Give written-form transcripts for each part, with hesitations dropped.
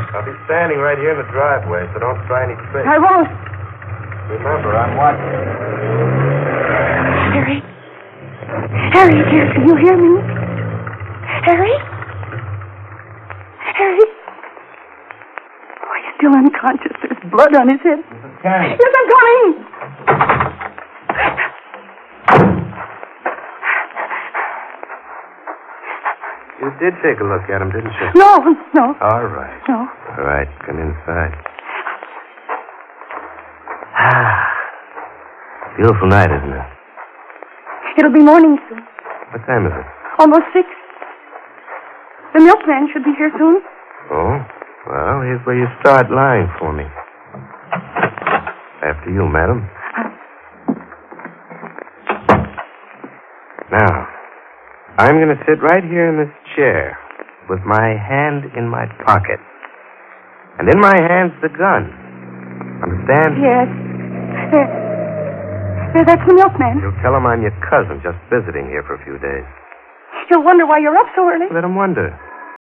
I'll be standing right here in the driveway, so don't try any tricks. I won't. Remember, I'm watching. Harry. Harry, dear, can you hear me? Harry? Harry? Oh, he's still unconscious. There's blood on his head. Mrs. Canning. Yes, I'm coming. You did take a look at him, didn't you? No. All right. No. All right, come inside. Beautiful night, isn't it? It'll be morning soon. What time is it? Almost 6. The milkman should be here soon. Oh, well, here's where you start lying for me. After you, madam. Now, I'm going to sit right here in this chair with my hand in my pocket. And in my hand's the gun. Understand? Yes. That's the milkman. You'll tell him I'm your cousin, just visiting here for a few days. He'll wonder why you're up so early. Let him wonder.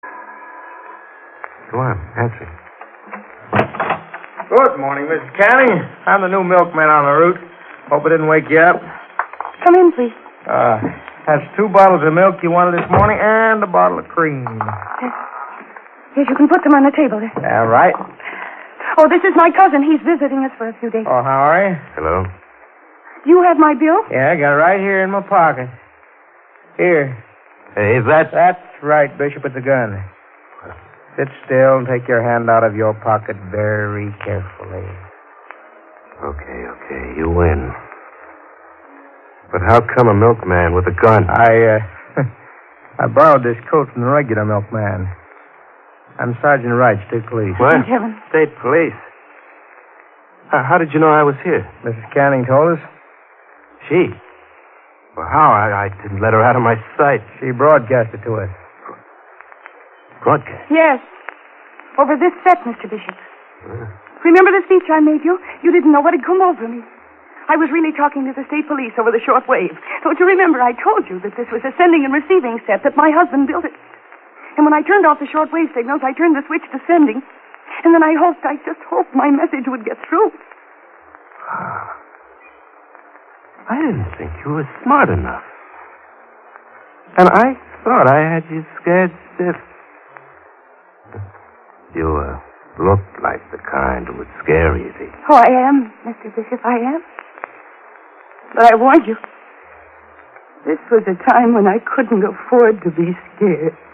Go on, answer him. Good morning, Mrs. Canning. I'm the new milkman on the route. Hope I didn't wake you up. Come in, please. That's 2 bottles of milk you wanted this morning and a bottle of cream. Yes, you can put them on the table there. All right. Oh, this is my cousin. He's visiting us for a few days. Oh, how are you? Hello? Do you have my bill? Yeah, I got it right here in my pocket. Here. Hey, that's right, Bishop. It's a gun. Sit still and take your hand out of your pocket very carefully. Okay, you win. But how come a milkman with a gun? I borrowed this coat from the regular milkman. I'm Sergeant Wright, State Police. What? Thank heaven. State Police. How did you know I was here? Mrs. Canning told us. She? Well, how? I didn't let her out of my sight. She broadcast it to us. Broadcast? Yes. Over this set, Mr. Bishop. Remember the speech I made you? You didn't know what had come over me. I was really talking to the state police over the short wave. Don't you remember I told you that this was a sending and receiving set, that my husband built it? And when I turned off the short wave signals, I turned the switch to sending. And then I just hoped my message would get through. I didn't think you were smart enough. And I thought I had you scared stiff. You looked like the kind who would scare easy. Oh, I am, Mr. Bishop, I am. But I warned you. This was a time when I couldn't afford to be scared.